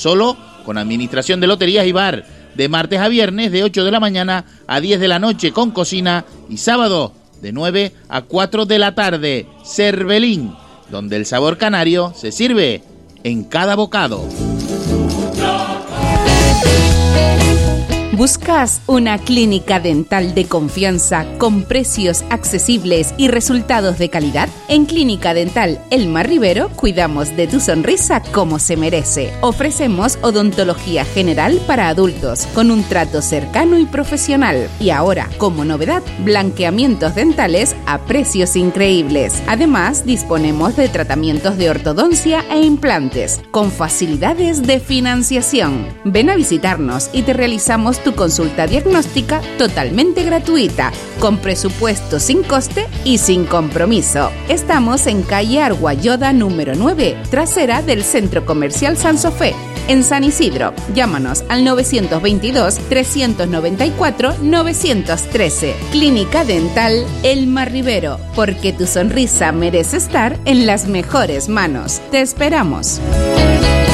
solo con administración de loterías y bar, de martes a viernes de 8 de la mañana a 10 de la noche con cocina y sábado de 9 a 4 de la tarde. Cervelín, donde el sabor canario se sirve en cada bocado. ¿Buscas una clínica dental de confianza con precios accesibles y resultados de calidad? En Clínica Dental Elmar Rivero cuidamos de tu sonrisa como se merece. Ofrecemos odontología general para adultos con un trato cercano y profesional. Y ahora, como novedad, blanqueamientos dentales a precios increíbles. Además, disponemos de tratamientos de ortodoncia e implantes con facilidades de financiación. Ven a visitarnos y te realizamos tu consulta diagnóstica totalmente gratuita, con presupuesto sin coste y sin compromiso. Estamos en calle Arguayoda número 9, trasera del Centro Comercial San Sofé, en San Isidro. Llámanos al 922-394-913. Clínica Dental Elmar Rivero, porque tu sonrisa merece estar en las mejores manos. Te esperamos.